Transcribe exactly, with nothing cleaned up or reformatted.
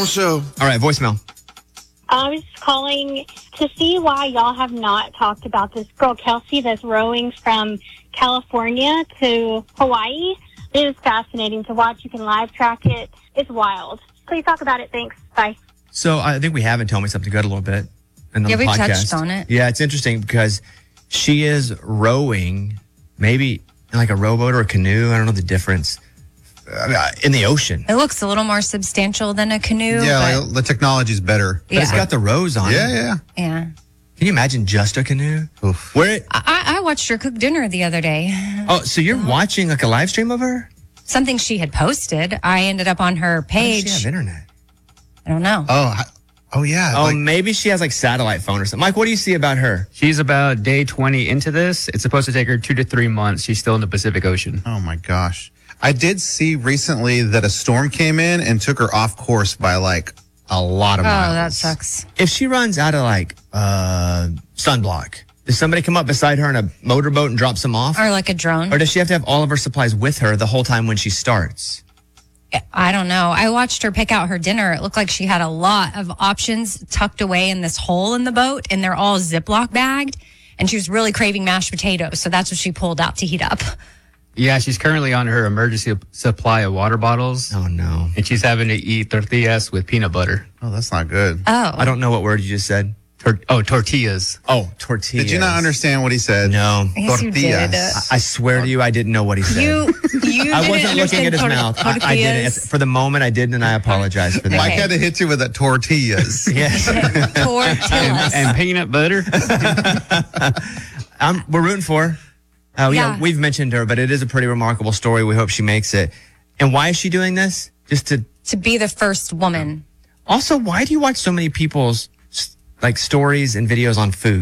show. All right, voicemail. I was calling to see why y'all have not talked about this girl, Kelsey, that's rowing from California to Hawaii. It is fascinating to watch. You can live track it. It's wild. Please talk about it. Thanks. Bye. So I think we have in Tell Me Something Good a little bit. In the Yeah, we podcast. touched on it. Yeah, it's interesting because she is rowing, maybe in like a rowboat or a canoe. I don't know the difference. Uh, in the ocean. It looks a little more substantial than a canoe. Yeah, but, like, the technology's better. But it's Yeah. got the rows on Yeah, it. yeah. yeah. Can you imagine just a canoe? Oof. Where it, I, I watched her cook dinner the other day. oh, so you're watching like a live stream of her? Something she had posted. I ended up on her How does page. she have internet? I don't know. Oh, I- oh yeah. Oh, like- maybe she has like satellite phone or something. Mike, what do you see about her? She's about day twenty into this. It's supposed to take her two to three months. She's still in the Pacific Ocean. oh my gosh. I did see recently that a storm came in and took her off course by like a lot of Oh, miles. that sucks. If she runs out of like uh, sunblock, does somebody come up beside her in a motorboat and drop some off? Or like a drone. Or does she have to have all of her supplies with her the whole time when she starts? I don't know. I watched her pick out her dinner. It looked like she had a lot of options tucked away in this hole in the boat, and they're all Ziploc bagged. And she was really craving mashed potatoes, so that's what she pulled out to heat up. Yeah, she's currently on her emergency supply of water bottles. Oh, no. And she's having to eat tortillas with peanut butter. Oh, that's not good. Oh. I don't know what word you just said. Tor- oh, tortillas. Oh, tortillas. Did you not understand what he said? No. Yes, you did. Tortillas. I swear to you, I didn't know what he said. You, you I didn't wasn't looking at his understand mouth. tor- I, I didn't. tortillas? For the moment, I didn't, and I apologize for that. Mike Okay. had to hit you with the tortillas. Yes. Tortillas. And peanut butter. um, we're rooting for her. Oh, yeah. Yeah. We've mentioned her, but it is a pretty remarkable story. We hope she makes it. And why is she doing this? Just to. To be the first woman. Also, why do you watch so many people's like stories and videos on food?